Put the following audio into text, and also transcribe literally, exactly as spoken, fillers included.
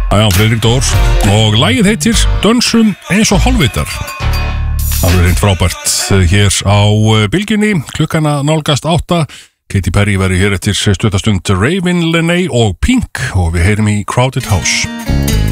Æja, Friðrik Dór og lagið heitir Dönsum eins og hálfvitar. Það er reynd frábært hér á bylgjunni, klukkana nálgast átta. Katy Perry verður hér eftir stuttastund Raven, Lene og Pink og við heyrum í Crowded House.